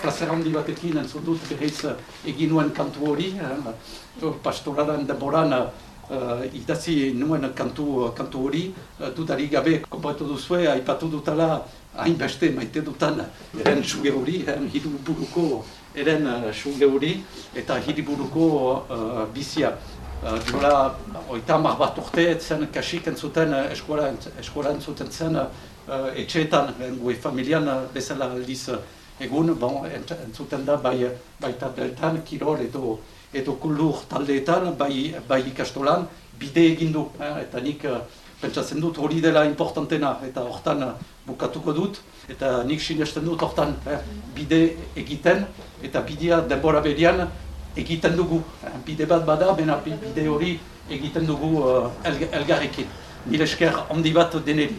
plazer handi batekin entzun dut berriz egin nuen kantu hori, pastoraren denboran idatzi nuen kantu hori, dudarik gabe konparatu duzue, aipatu dutala hainbeste maite dutan eren suge hori, hiriburuko eren suge hori, eta hiriburuko bizia. Duela 30 bat urte zen kasik entzuten eskola entzuten zen etxeetan, gue familian bezala aldiz egun, entzuten da baita deltan, kirol edo kultur taldeetan, bai ikastolan, bide egin du, eta nik pentsatzen dut hori dela importantena, eta hortan bukatuko dut, eta nik sinesten dut hortan bide egiten, eta bidea denbora berian egiten dugu. Bide bat bada, bena bide hori egiten dugu elgarrekin. Mila esker handi bat deneri.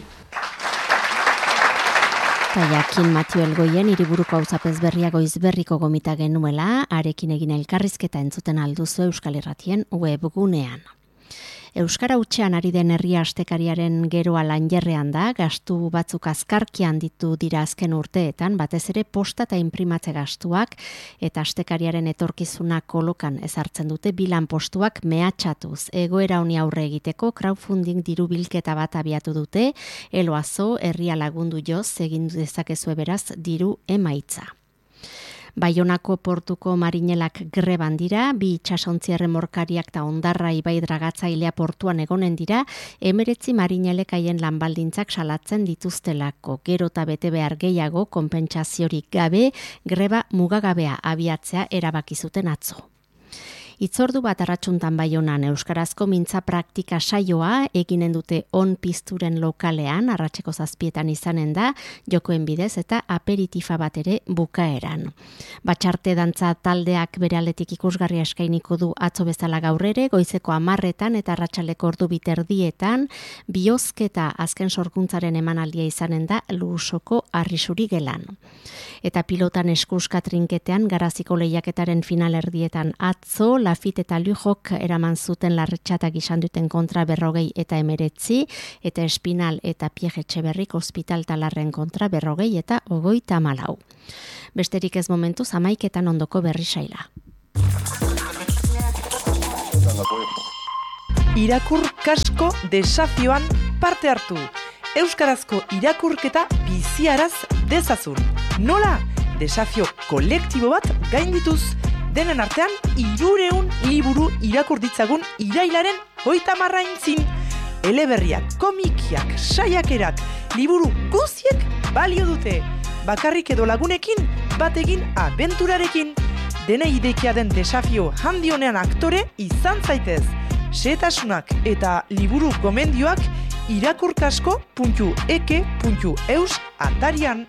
Jakin Matio Elgoien hiriburuko auzapez berria goizberriko gomita genuela, arekin egin elkarrizketa entzuten alduzu Euskal Irratien webgunean. Euskara hutsean ari den herria astekariaren geroa lanjerrean da, gastu batzuk azkarkian ditu dira azken urteetan, batez ere posta eta inprimatze gastuak eta astekariaren etorkizuna kolokan ezartzen dute bilan postuak mehatxatuz. Egoera honi aurre egiteko crowdfunding diru bilketa bat abiatu dute, eloazo herria lagundu joz egin dezakezue beraz diru emaitza. Baionako portuko marinelak greban dira, 2 itsasontzi erremorkariak eta Ondarra ibai dragatzailea portuan egonen dira, 19 marinelek haien lanbaldintzak salatzen dituztelako. Gero eta bete behar gehiago konpentsaziorik gabe, greba mugagabea abiatzea erabaki zuten atzo. Itzordu bat arratsuntan Baionan euskarazko mintza praktika saioa eginen dute on pizturen lokalean, arratseko 7 izanen da, jokoen bidez eta aperitifa bat ere bukaeran. Batxarte dantza taldeak bere aldetik ikusgarria eskainiko du atzo bezala gaur ere, goizeko 10 eta arratsaldeko ordu 2 bihozketa azken sorkuntzaren emanaldia izanen da Lusoko Arrisuri gelan. Eta pilotan eskuska trinketean garaziko lehiaketaren finalerdietan atzo, Lafit eta Lujok eraman zuten larretxatak izan duten kontra 40 eta 19, eta Espinal eta Pierre Etxeberrik ospital talarren kontra 40 eta 34. Besterik ez momentuz 11 ondoko berri saila. Irakur kasko desafioan parte hartu. Euskarazko irakurketa biziaraz dezazun. Nola? Desafio kolektibo bat gaindituz. Denen artean, 300 liburu irakur ditzagun irailaren 30 eleberriak, komikiak, saiakerak, liburu guziek balio dute. Bakarrik edo lagunekin, bategin abenturarekin. Dene idekia den desafio handi honean aktore izan zaitez. Xehetasunak eta liburu gomendioak irakurkasko.eke.eus atarian.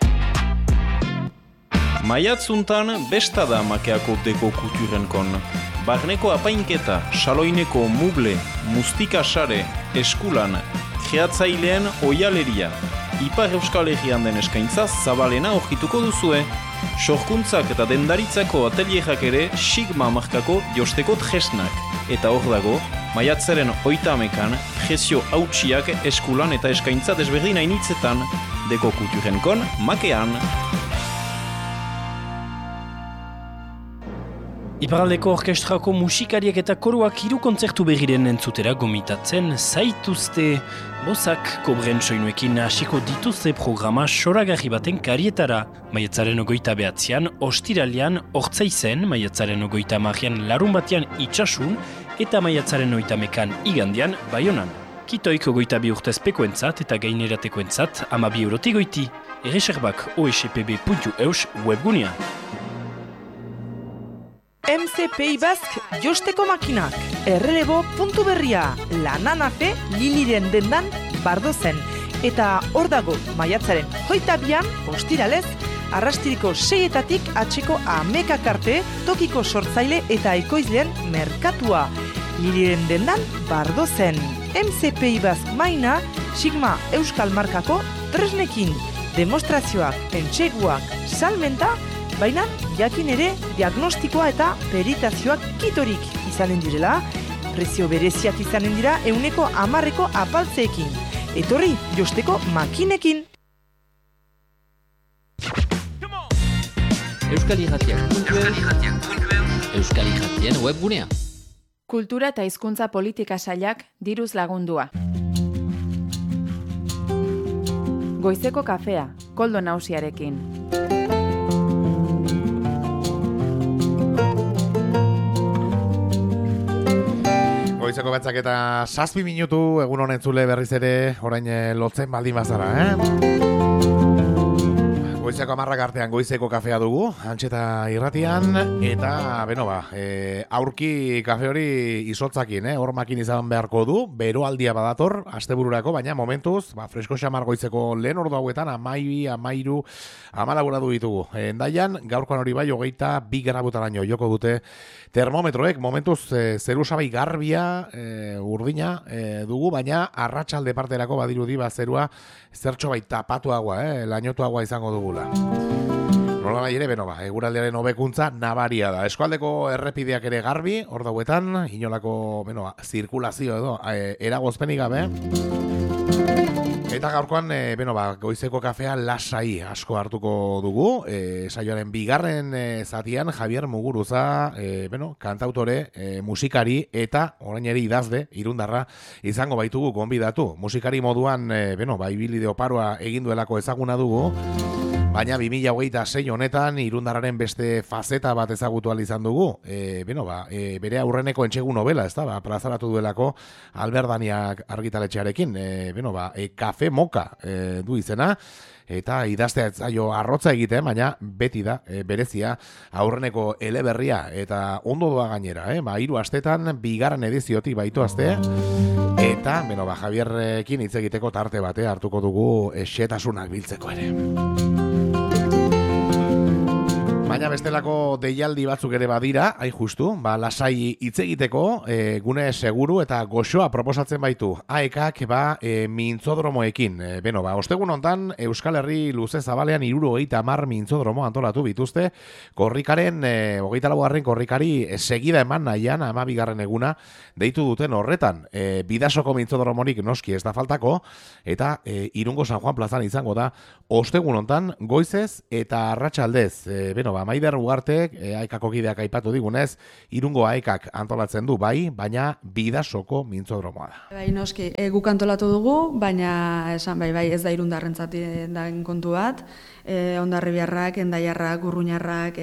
Maiatzuntan besta da makeako deko kulturenkon. Barneko apainketa, saloineko muble, mustika sare, eskulan, kreatzaileen oialeria. Ipar Euskal Herrian den eskaintza zabalena aurkituko duzue. Sorkuntzak eta dendaritzako atelierak ere sigma markako josteko tresnak. Eta hor dago, maiatzaren 30an, prezio hautsiak eskulan eta eskaintza desberdin hainitzetan. Deko kulturenkon makean. Iparraldeko orkestrako musikariak eta koroak 3 kontzertu berriren entzutera gomitatzen zaituzte. Bozak kobren soinuekin hasiko dituzte programa soragarri baten karietara. Maiatzaren 29an, ostiralian Ortzaizen, maiatzaren 30an larun batean Itsasun eta maiatzaren 30an igandean Baionan. Kitoik 22 urtezpekoentzat eta gaineratekoentzat 12 eurotik goiti. Erreserbak ospb.eus webgunean. MCPI Bask josteko makinak. Errelebo puntu berria. Lananafe Liliren dendan Bardozen. Eta hor dago maiatzaren 22an, ostiralez, arrastiriko 6etatik atxeko 11 arte tokiko sortzaile eta ekoizleen merkatua. Liliren dendan Bardozen. MCPI Bask maina, Sigma Euskal Markako tresnekin. Demostrazioak, entseguak, salmenta, baina jakin ere diagnostikoa eta peritazioak kitorik izanen direla, prezio bereziak izanen dira 110 apaltzeekin. Etorri josteko makinekin. Euskal Irratien webgunea. Kultura eta hizkuntza politika sailak diruz lagundua. Goizeko kafea, Koldo Nausiarekin. Goizeko betzak eta 7 minutu egun honen zule berriz ere orain lotzen baldin bazara, Goizeko 10 artean goizeko kafea dugu, Antxeta irratian, eta, aurki kafe hori izotzakin, hormakin izan beharko du, beroaldia badator, astebururako, baina momentuz, fresko xamar goizeko lehen ordu hauetan, 12, 13, 14 du ditugu. Endaian, gaurkoan hori bai, 22 grabutaraino joko dute termometroek, momentuz zerusabai garbia, urdina dugu, baina arratsalde parterako badirudi zerua zertxo bai tapatuagoa, lainotuagoa izango dugula. Nola nahi ere, eguraldiaren hobekuntza nabaria da. Eskualdeko errepideak ere garbi, hor dauetan, inolako, zirkulazio edo, eragozpenik gabe. Eta gaurkoan, goizeko kafea lasai asko hartuko dugu. Saioaren bigarren zatian, Javier Muguruza, kantautore, musikari eta orain ere idazle, irundarra, izango baitugu gonbidatu. Musikari moduan, ibilbide oparoa egin duelako ezaguna dugu. Baina 2026 honetan irundarraren beste fazeta bat ezagutu ahal izan dugu. Bere aurreneko entxegu novela, plazaratu duelako Alberdaniak argitaletxearekin. Kafe Moka du izena. Eta idaztea ez zaio arrotza egiten, baina beti da berezia aurreneko eleberria eta ondo doa gainera, 3 astetan bigarren ediziotik baitu aste. Eta, Javierrekin hitz egiteko tarte bate hartuko dugu xetasunak biltzeko ere. Baina bestelako deialdi batzuk ere badira, justu, lasai hitz egiteko, gune seguru eta goxoa proposatzen baitu. AEKak mintzodromoekin. Ostegun hontan Euskal Herri luze zabalean 70 mintzodromo antolatu bituzte, korrikaren, 24. korrikari segida eman nahian, 12. eguna, deitu duten horretan. Bidasoko mintzodromorik noski ez da faltako, eta Irungo San Juan plazan izango da, ostegun hontan goizez eta arratsaldez. Maider Ugartek, AEKako kideak aipatu digunez, Irungo AEKak antolatzen du baina Bidasoko mintzodromoa da. Noski, guk antolatu dugu, baina esan ez da irundarrentzat den kontu bat. Hondarribiarrak, Endaiarrak, Urruñarrak,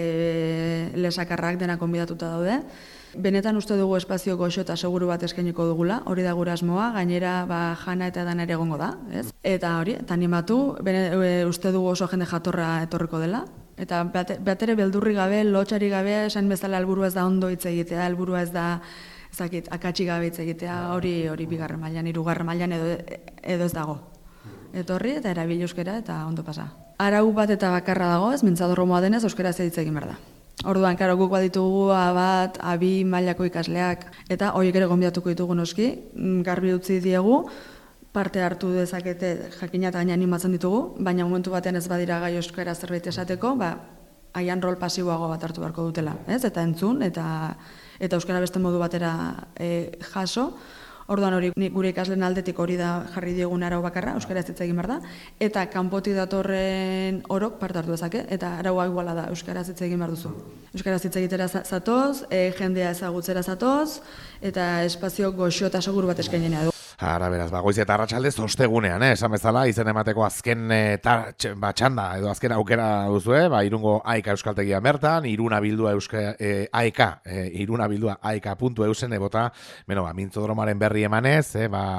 Lesakarrak denak konbidatuta daude. Benetan uste dugu espazio goxo eta seguru bat eskainiko dugula, hori da gure asmoa, gainera jana eta dana ere egongo da, ez? Eta hori, eta animatu, uste dugu oso jende jatorra etorriko dela. Eta bat ere beldurri gabe, lotxari gabe, esan bezala helburua ez da ondo hitz egitea, helburua ez da akatsi gabe hitz egitea, hori 2. mailan, 3. mailan edo ez dago. Etorri eta erabil euskera eta ondo pasa. Arau bat eta bakarra dago, ez mintzadorromoa denez euskaraz hitz egin behar da. Orduan, guk baditugu A1, A2 mailako ikasleak, eta horiek ere gonbidatuko ditugu noski, garbi utzi diegu, parte hartu dezakete jakina eta gaina animatzen ditugu, baina momentu batean ez badira gai euskara zerbait esateko, haian rol pasiboago bat hartu beharko dutela, ez? Eta entzun, eta euskara beste modu batera jaso. Orduan hori gure ikasleen aldetik hori da jarri diegun arau bakarra, euskaraz hitz egin behar da, eta kanpotik datorren orok parte hartu dezake, eta araua iguala da, euskaraz hitz egin behar duzu. Euskaraz hitz egitera zatoz, jendea ezagutzera zatoz, eta espazio goxo eta seguru bat eskainenea du. Ara, beraz, goiz eta arratsaldez ostegunean, esan bezala, izen emateko azken txanda, edo azken aukera duzue, Irungo AEK euskaltegia bertan, Iruna bildua AEK, Iruna bildua AEK.eusen ebota, mintzodromaren berri emanez,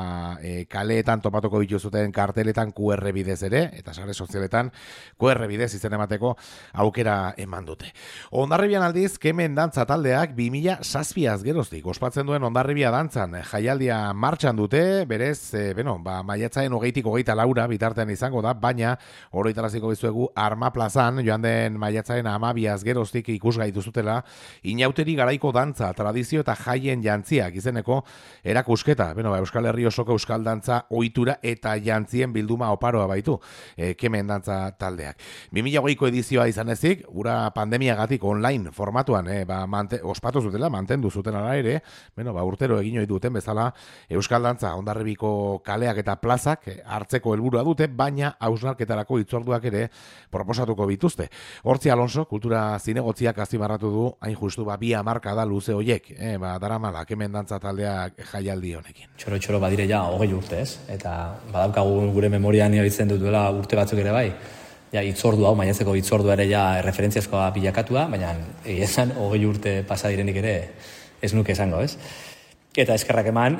kaleetan topatuko dituzuten karteletan QR bidez ere, eta sare sozialetan QR bidez izen emateko aukera eman dute. Hondarribian aldiz, Kemen dantza taldeak 2007 geroztik ospatzen duen Hondarribia dantzan jaialdia martxan dute, berez, maiatzaren 20-24 bitartean izango da, baina oroitaraziko bizuegu Arma plazan, joan den maiatzaren 12 geroztik ikusgai duzutela, inauteri garaiko dantza, tradizio eta jaien jantziak izeneko erakusketa, Euskal Herri osoko euskal dantza ohitura eta jantzien bilduma oparoa baitu, Kemen dantza taldeak. 2020ko edizioa izan ezik, ura pandemiagatik online formatuan, ospatu zutela, mantendu zuten ala ere, urtero egin ohi duten bezala euskal dantza Hondarribiko kaleak eta plazak hartzeko helburua dute, baina hausnarketarako hitzorduak ere proposatuko bituzte. Hortzi Alonso, kultura zinegotziak azpimarratu du, hain justu, 2 hamarkada luze hoiek, daramala, hemen dantza taldeak jaialdi honekin. Txoro badire ja 20 urte, ez? Eta badaukagu gure memorian itzen dut duela urte batzuk ere bai. Ja, itzordu hau, maiatzeko itzordu ere ja referentziazkoa bilakatua, baina esan 20 urte pasa direnik ere ez nuke esango, ez? Eta eskerrak eman,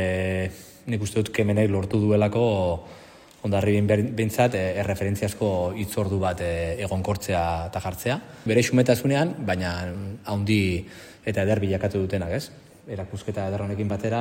nik uste dut kemenek lortu duelako Hondarribin behintzat referentziazko itzordu bat egonkortzea eta jartzea. Bere xumetasunean, baina haundi eta eder bilakatu dutenak, ez? Erakusketa eder honekin batera,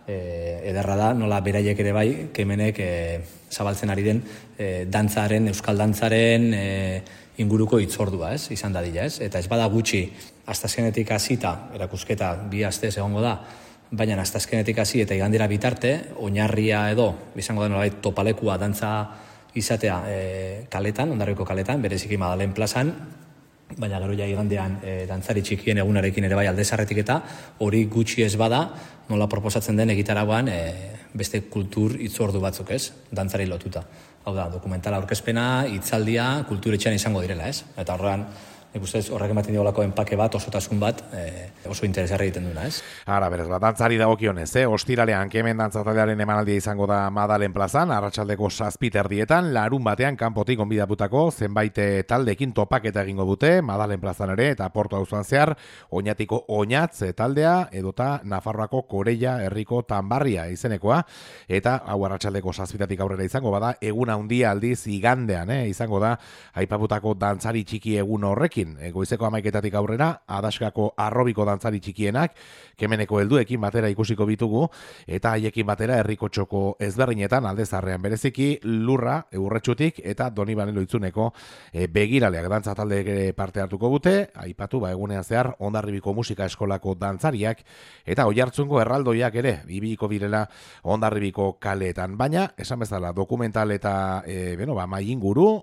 ederra da, nola beraiek ere bai, kemenek zabaltzen ari den dantzaren, euskal dantzaren inguruko itzordua, ez? Izan dadila, ez? Eta ez bada gutxi, astazkenetik hasita, erakusketa 2 astez egongo da, baina astazkenetik hasi eta igandera bitarte, oinarria edo, izango da nolabait topalekua dantza izatea kaletan, Hondarribiko kaletan, bereziki Madalen plazan, baina gero ja igandean dantzari txikien egunarekin ere bai aldezarretik eta hori gutxi ez bada, nola proposatzen den egitaragoan beste kultur itzordu batzuk, ez? Dantzari lotuta. Hau da, dokumentala aurkezpena, hitzaldia, kulturetxean izango direla, ez? Eta horrean, nik ustez horrek ematen diolako enpake bat, osotasun bat, oso interesgarri egiten duna, ez? Ara, berez, dantzari dagokionez, ostiralean kemen dantzatalearen emanaldia izango da Madalen plazan, arratsaldeko 7:00 larun batean kanpotik gonbidaputako zenbait taldeekin topaketa egingo dute, Madalen plazan ere, eta Porto auzoan zehar, Oñatiko Oñatz taldea, edota Nafarroako Koreia herriko Tanbarria izenekoa, eta hau arratsaldeko 7:00 aurrera izango bada, egun handia aldiz igandean, izango da, aipaputako dantzari txiki egun horrekin, goizeko 11:00 aurrera, Adaskako Arrobiko dantzari txikienak, kemeneko helduekin batera ikusiko bitugu, eta haiekin batera herriko txoko ezberdinetan aldezarrean bereziki, Lurra, Urretxutik, eta Donibane Loitzuneko begiraleak dantza talde parte hartuko dute, aipatu egunean zehar Hondarribiko musika eskolako dantzariak, eta Oiartzungo erraldoiak ere, ibiliko direla Hondarribiko kaleetan, baina, esan bezala, dokumental eta mai inguru,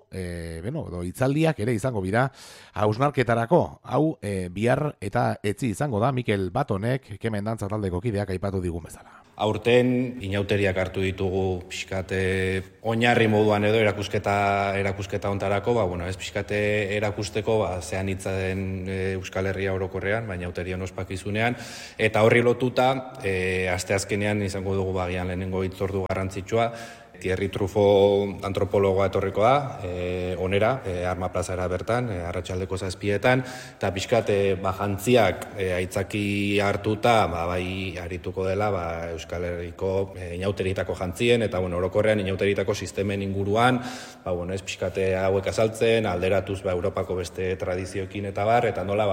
hitzaldiak ere izango bira, hausnarketarako, hau bihar eta etzi izango da Mikel Batonek, kemen dantza taldeko kideak aipatu digun bezala. Aurten inauteriak hartu ditugu pixkate oinarri moduan edo erakusketa hontarako, ez pixkate erakusteko zean hitza den Euskal Herria orokorrean, baina inauterian ospakizunean, eta horri lotuta, asteazkenean izango dugu bagian lehenengo hitzordu garrantzitsua, Thierry Truffaut antropologoa etorriko da, onera, Arma plazara bertan, arratsaldeko 7:00, eta pixkat jantziak aitzaki hartuta, bai arituko dela Euskal Herriko inauterietako jantzien, eta orokorrean inauterietako sistemen inguruan, ez pixkat hauek azaltzen, alderatuz Europako beste tradizioekin eta bar, eta nola,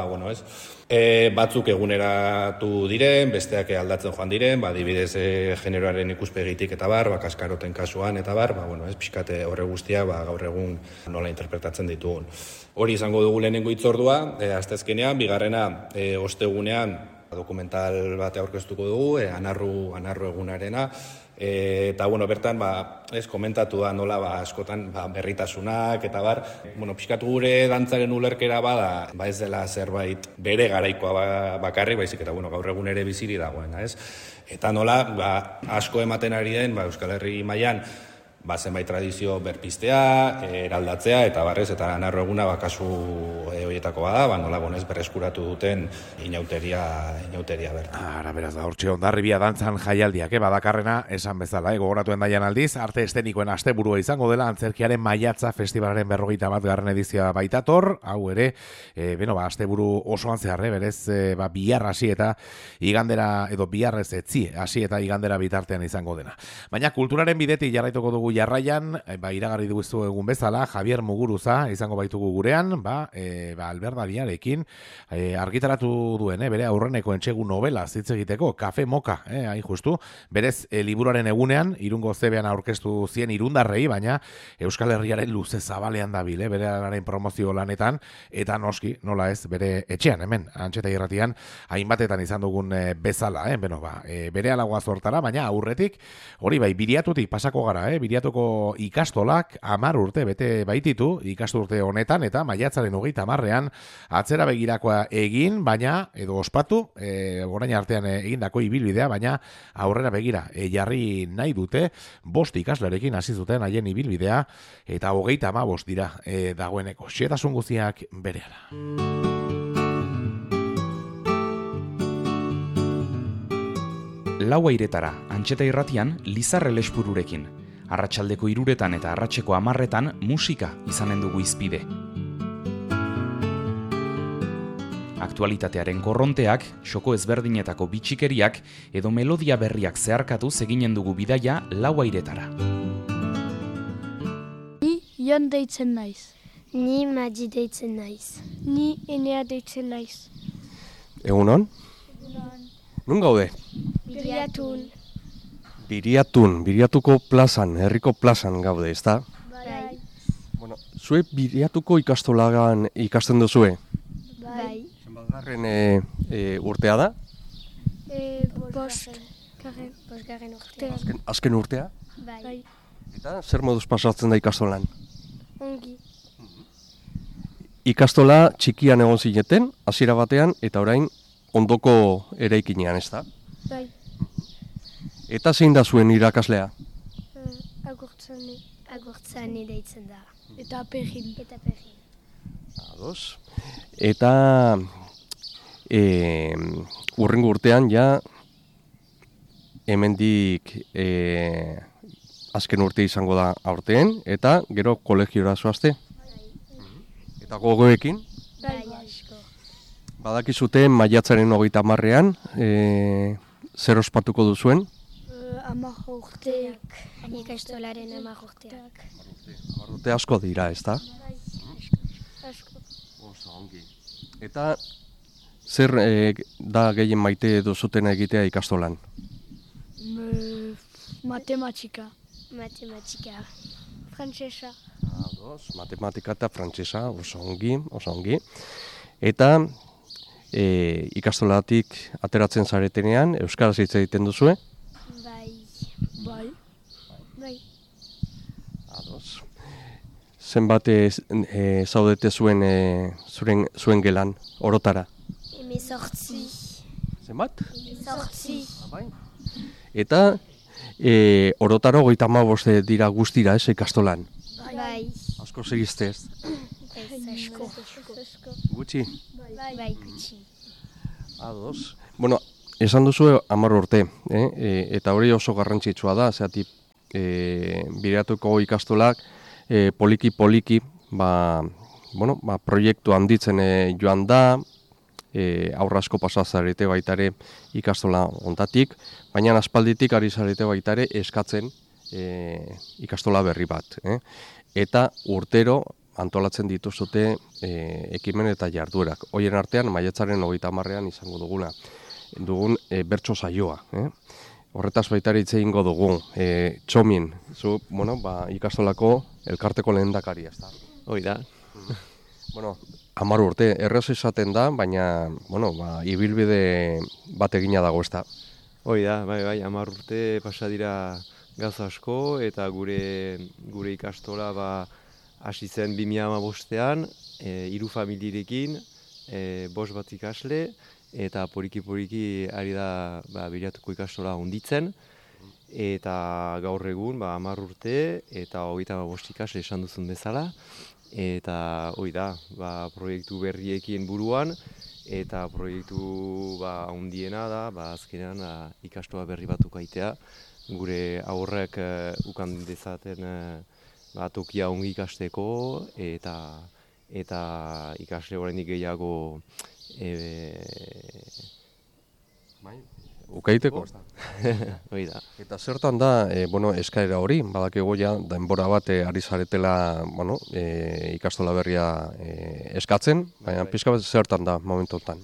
batzuk eguneratu diren, besteak aldatzen joan diren, adibidez generoaren ikuspegitik eta bar, kaskaroten kasuan eta bar, ez pixkate horre guztia gaur egun nola interpretatzen ditugun. Hori izango dugu lehenengo hitzordua, asteazkenean, bigarrena ostegunean dokumental bate aurkeztuko dugu, anarru egunarena, eta bertan ez komentatu da nola askotan berritasunak eta bar, pixkatu gure dantzaren ulerkera bada, ez dela zerbait bere garaikoa bakarrik, baizik eta gaur egun ere biziri dagoena, ez? Eta nola asko ematen ari den Euskal Herri mailan zenbait tradizio berpiztea, eraldatzea, eta barrez, eta anarro eguna kasu horietako bada, nola berreskuratu duten inauteria bertan. Ara, beraz da, hortxe Hondarribia dantzan jaialdiak, badakarrena, esan bezala, gogoratuen daian aldiz, arte estenikoen asteburua izango dela, antzerkiaren Maiatza festivalaren 41. edizioa baitator, hau ere, asteburu osoan zehar, berez, bihar hasi eta igandera, edo biharrez etzi, hasi eta igandera bitartean izango dena. Baina kulturaren bidetik jarraituko dugu jarraian, iragarri dugu egun bezala, Javier Muguruza izango baitugu gurean, Alberda Diarekin argitaratu duen, bere aurreneko entsegu novela hitz egiteko, Kafe Moka, hain justu, berez liburuaren egunean, Irungo zebean aurkeztu zien irundarrei, baina Euskal Herriaren luze zabalean dabil, bere alaren promozio lanetan, eta noski, nola ez, bere etxean, hemen, Antxeta Irratian, hainbatetan izan dugun bezala, bere alagoa zortara, baina aurretik, hori biriatutik pasako gara, biriatu Biriatuko ikastolak 10 urte bete baititu ikasturte honetan eta maiatzaren 30ean atzera begirakoa egin, baina edo ospatu, orain artean egindako ibilbidea, baina aurrera begira jarri nahi dute 5 ikaslerekin hasi zuten haien ibilbidea eta 35 dira dagoeneko. Xehetasun guztiak berehala. Lau airetara, Antxeta irratian, Lizarre Lespururekin. Arratsaldeko 3etan eta arratseko 10etan musika izanen dugu izpide. Aktualitatearen korronteak, xoko ezberdinetako bitxikeriak edo melodia berriak zeharkatuz eginen dugu bidaia lau airetara. Ni Jon deitzen naiz. Ni Madi deitzen naiz. Ni Enea deitzen naiz. Egunon? Nun gaude? Biriatun. Biriatuko plazan, herriko plazan gaude, ezta? Bai. Bueno, zue Biriatuko ikastolagan ikasten duzue? Bai. Zenbatgarren urtea da? Bosgarren urtea. Azken urtea? Bai. Eta zer moduz pasatzen da ikastolan? Ongi. Ikastola txikian egon zineten, hasiera batean, eta orain ondoko eraikinean, ez da? Bai. Eta zein da zuen irakaslea? Agurtzani deitzen da. Eta Perrin. Ados. Eta hurrengo urtean ja hemendik azken urte izango da aurten, eta gero kolegiora zoazte? Eta gogoekin? Bai, asko. Badakizute maiatzaren 30ean zer ospatuko duzuen? 10 urteak. Ikastolaren 10 urteak. 10 urte asko dira, ez da? Bai, asko. Oso ongi. Eta zer da gehien maite duzutena egitea ikastolan? Matematika. Frantsesa. Matematika eta frantsesa, oso ongi. Eta ikastolatik ateratzen zaretenean, euskaraz hitz egiten duzue? Bai. Ados. Zenbat zaudete zuen gelan, orotara? 18. Zenbat? 18. Bai. Eta orotaro 35 dira guztira, ez ikastolan? Bai. Asko segizte ez? Asko. Gutxi? Bai, gutxi. Ados. Bueno, esan duzu 10 urte, eta hori oso garrantzitsua da, zeatik Biriatuko ikastolak poliki, proiektu handitzen joan da, aurra asko pasazarete baitare ikastola ontatik, baina aspalditik ari zarete baitare eskatzen ikastola berri bat. Eta urtero antolatzen dituzute ekimen eta jarduerak. Hoien artean, maiatzaren 30ean izango dugun bertso saioa. Horretaz baitare hitz egingo dugu, Txomin, zu, ikastolako elkarteko lehendakaria, ez da? Hoi da. 10 urte, erraz esaten da, baina, ibilbide bat egina dago, ez da? Hoi da, bai, 10 urte pasa dira gauza asko, eta gure ikastola hasi zen 2015ean, 3 familiekin, 5 bat ikasle, eta poliki ari da Biriatuko ikastola handitzen, eta gaur egun 10 urte eta 35 ikasle esan duzun bezala, eta hoi da, proiektu berriekin buruan, eta proiektu handiena da, azkenean ikastola berri bat ukaitea, gure aurrek ukan dezaten tokia ongi ikasteko, eta ikasle oraindik gehiago ukaiteko. Hoi da. Eta zertan da, eskaera hori, badakigu ja, denbora bat ari zaretela, ikastola berria eskatzen, baina pixka bat zertan da momentotan?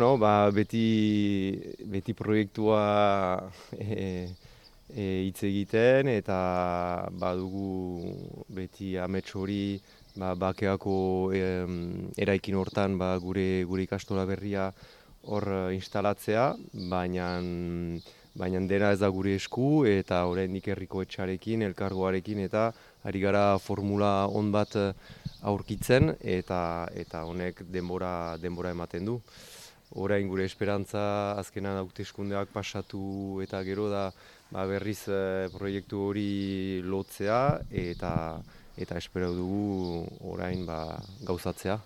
Beti proiektua hitz egiten, eta badugu beti amets hori bakeako eraikin hortan gure ikastola berria hor instalatzea, baina baina dena ez da gure esku eta oraindik herriko etxarekin, elkargoarekin eta ari gara formula on bat aurkitzen eta honek denbora ematen du. Orain gure esperantza azkenan hauteskundeak pasatu eta gero da berriz proiektu hori lotzea eta espero dugu orain gauzatzea.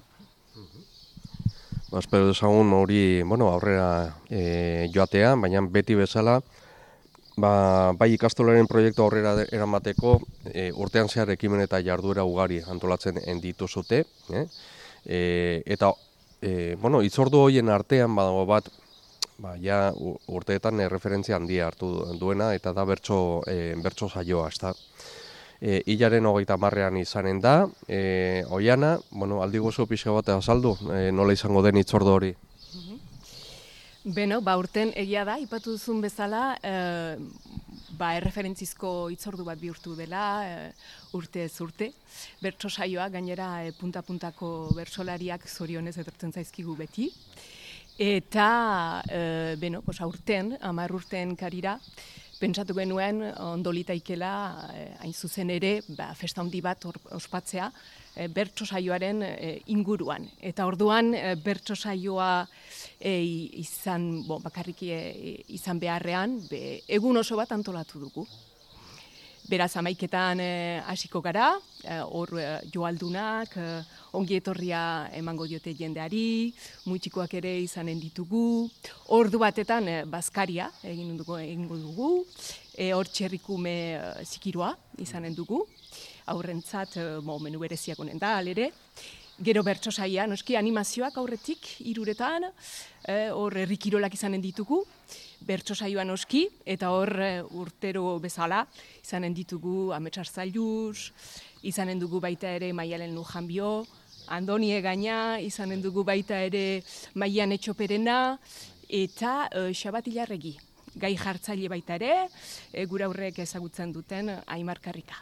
Espero dezagun hori aurrera joatea, baina beti bezala bai ikastolaren proiektu aurrera eramateko urtean zehar ekimen eta jarduera ugari antolatzen dituzute. Eta hitzordu horien artean badago bat urteetan referentzia handia hartu duena eta da bertso saioa, ezta. Hilaren 30ean izanen da, Oiana, aldi gozo pixka bat azaldu, nola izango den hitzordu hori? Beno, urten egia da, ipatu duzun bezala, erreferentzizko hitzordu bat bihurtu dela, urtez urte. Bertso saioa, gainera punta-puntako bertsolariak zorionez etortzen zaizkigu beti. Eta, aurten, 10 urteen karira, pentsatu genuen ondo litaikela hain zuzen ere festa handi bat ospatzea bertso saioaren inguruan. Eta orduan bertso saioa bakarrik izan beharrean egun oso bat antolatu dugu. Beraz 11etan hasiko gara, hor joaldunak, ongi etorria emango diote jendeari, mutxikoak ere izanen ditugu, ordu batetan bazkaria egingo dugu, hor txerrikume zikirua izanen dugu, aurrentzat menu bereziak honen da, alere. Gero bertso saia, noski animazioak aurretik, 3etan, hor herrikirolak izanen ditugu, bertso saioa noski, eta hor urtero bezala izanen ditugu Ametsar Zailuz, izanen dugu baita ere Maialen Lujanbio, Andoni Egaina, izanen dugu baita ere Maian Etxoperena, eta Xabat Ilarregi. Gai jartzaile baita ere, gure aurrek ezagutzen duten Aimar Karrika.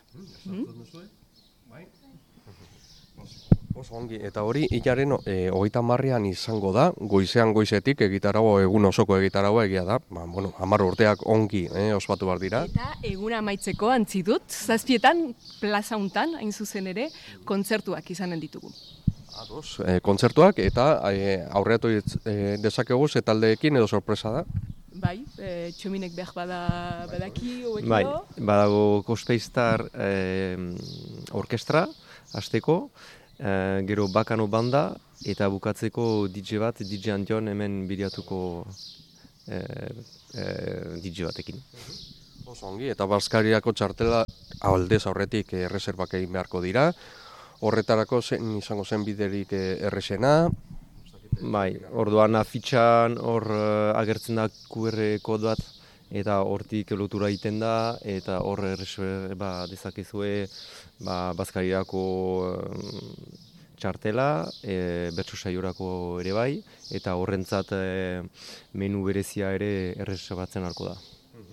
Ongi, eta hori hilaren 30ean izango da, goizean goizetik egitaragoa, egun osoko egitaragoa egia da, 10 urteak ongi ospatu behar dira. Eta eguna amaitzeko antzi dut, 7etan plaza hontan, hain zuzen ere, kontzertuak izanen ditugu. Kontzertuak eta aurreatu dezakegu ze taldeekin edo sorpresa da? Bai, Txominek behar badaki, hobekio? Bai, badago Kospeistar orkestra, hasteko, gero Bakano banda eta bukatzeko DJ bat, DJ Antion hemen bideatuko DJ batekin. Ongi, eta Baskariako txartela aldez aurretik erreserbak egin beharko dira. Horretarako izango zen biderik errexena. Bai, orduan afitxan hor agertzen da QR kode bat eta hortik lotura egiten da eta hor erreserba dezakezue Baskariako txartela, bertso saiorako ere bai, eta horrentzat menu berezia ere erreserbatzen ahalko da.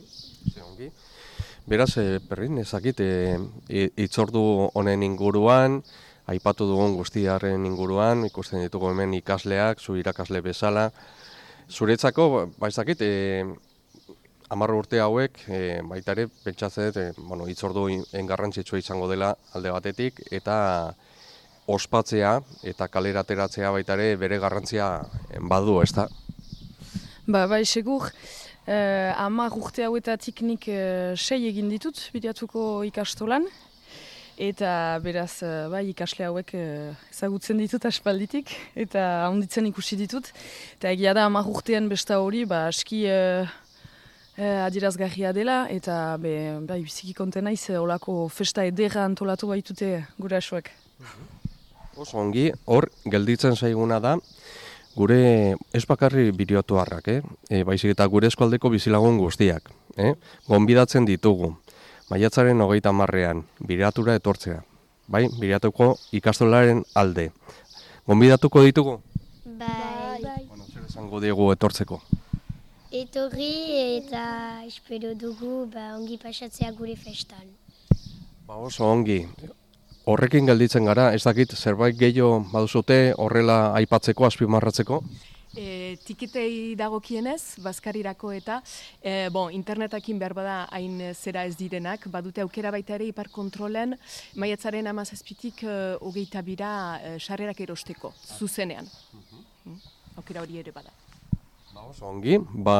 Beraz, Perrin, ezakit, hitzordu honen inguruan, aipatu dugun guztiaren inguruan, ikusten ditugu hemen ikasleak, zu irakasle bezala. Zuretzako, ezakit, 10 urte hauek, baita ere, pentsatzen dut, hitzordu engarrantzitsua izango dela alde batetik, eta ospatzea eta kalera ateratzea baita ere bere garrantzia badu, ezta? Bai, segur. 10 urte hauetatik nik 6 egin ditut bideatuko ikastolan. Eta beraz, ikasle hauek ezagutzen ditut aspalditik eta handitzen ikusi ditut. Eta egia da 10 urtean besta hori, aski adierazgarria dela eta biziki konten naiz olako festa ederra antolatu baitute gurasoek. Oso ongi, hor gelditzen zaiguna da, gure ez bakarri bideatuarrak, baizik eta gure eskualdeko bizilagun guztiak. Gonbidatzen ditugu, maiatzaren 30ean, bideatura etortzea. Bai, bideatuko ikastolaren alde. Gonbidatuko ditugu? Bai. Zer esango diegu etortzeko? Etorri eta espero dugu ongi pasatzea gure festan. Oso ongi. Horrekin gelditzen gara, ez dakit zerbait gehiago baduzute horrela aipatzeko, azpimarratzeko? Tiketei dagokienez, Baskarirako eta internetakin behar bada hain zera ez direnak, badute aukera baita ere ipar kontrolen maiatzaren 17-tik 22 sarrerak erosteko, zuzenean. Aukera hori ere bada. Oso ongi,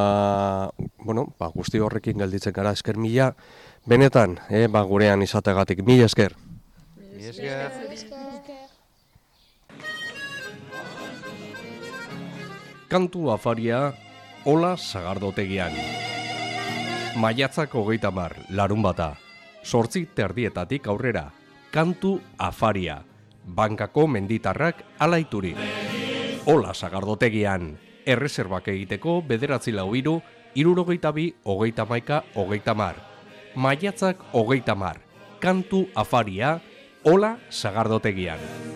guzti horrekin gelditzen gara, esker mila, benetan, gurean izategatik, mila esker. Mila esker. Kantu afaria, Ola Sagardotegian. Maiatzak 30, larunbata. 8:00 aurrera. Kantu afaria. Bankako menditarrak alaituri. Ola Sagardotegian. Erreserbak egiteko 943 62 30 30. Maiatzak 30. Kantu afaria, Ola Sagardotegian.